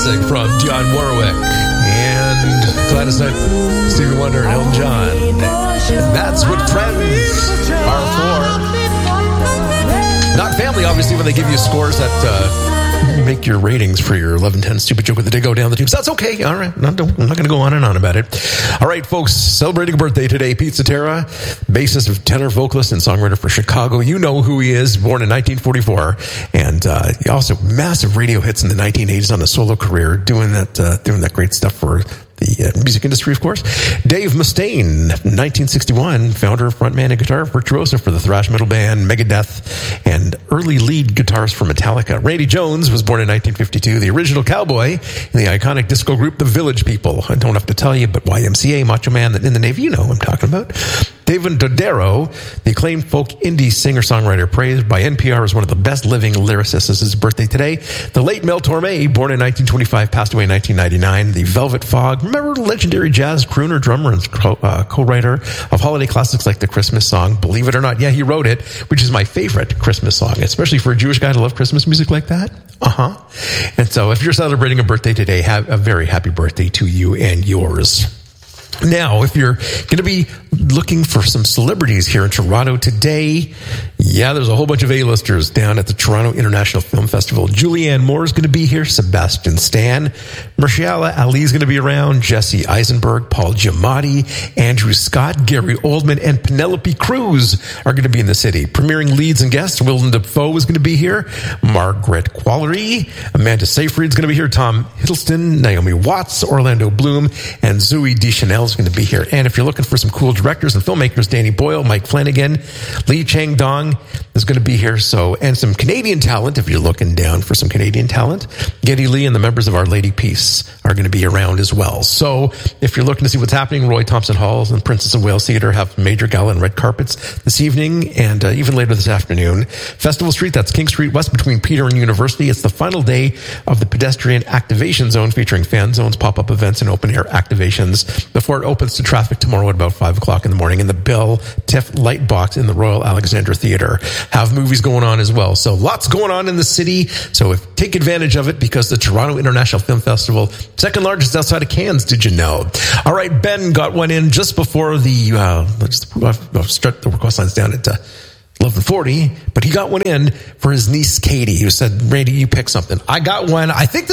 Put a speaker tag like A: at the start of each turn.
A: classic from Dionne Warwick and Gladys Knight, Stevie Wonder, and Elton John. That's what friends are for. Not family, obviously, when they give you scores that make your ratings for your 11-10 stupid joke with the day go down the tubes. That's okay. All right. I'm not going to go on and on about it. All right, folks. Celebrating a birthday today. Pete Cetera, bassist, tenor, vocalist, and songwriter for Chicago. You know who he is. Born in 1944. And he also massive radio hits in the 1980s on a solo career, doing that great stuff for the music industry, of course. Dave Mustaine, 1961, founder, frontman, and guitar virtuoso for the thrash metal band Megadeth, and early lead guitarist for Metallica. Randy Jones was born in 1952, the original cowboy in the iconic disco group The Village People. I don't have to tell you, but YMCA, Macho Man, in the Navy, you know who I'm talking about. David Dodaro, the acclaimed folk indie singer-songwriter, praised by NPR as one of the best living lyricists. It's his birthday today. The late Mel Torme, born in 1925, passed away in 1999. The Velvet Fog, remember legendary jazz crooner, drummer, and co-writer of holiday classics like the Christmas song, Believe It or Not. Yeah, he wrote it, which is my favorite Christmas song, especially for a Jewish guy to love Christmas music like that. And so if you're celebrating a birthday today, have a very happy birthday to you and yours. Now, if you're going to be looking for some celebrities here in Toronto today, yeah, there's a whole bunch of A-listers down at the Toronto International Film Festival. Julianne Moore is going to be here. Sebastian Stan. Mahershala Ali is going to be around. Jesse Eisenberg, Paul Giamatti, Andrew Scott, Gary Oldman, and Penelope Cruz are going to be in the city. Premiering leads and guests, Willem Dafoe is going to be here. Margaret Qualley, Amanda Seyfried is going to be here. Tom Hiddleston, Naomi Watts, Orlando Bloom, and Zooey Deschanel is going to be here. And if you're looking for some cool directors and filmmakers, Danny Boyle, Mike Flanagan, Lee Chang-dong is going to be here. So, and some Canadian talent, if you're looking down for some Canadian talent, Geddy Lee and the members of Our Lady Peace are going to be around as well. So if you're looking to see what's happening, Roy Thompson Hall and Princess of Wales Theatre have major gala and red carpets this evening and even later this afternoon. Festival Street, that's King Street West between Peter and University. It's the final day of the pedestrian activation zone featuring fan zones, pop-up events, and open-air activations before it opens to traffic tomorrow at about 5 o'clock in the morning in the Bill Tiff Light Box in the Royal Alexandra Theatre. Have movies going on as well. So lots going on in the city. So take advantage of it because the Toronto International Film Festival, second largest outside of Cannes, did you know? All right, Ben got one in just before the request line's down at 11:40, but he got one in for his niece Katie, who said, Randy, you pick something. I got one. I think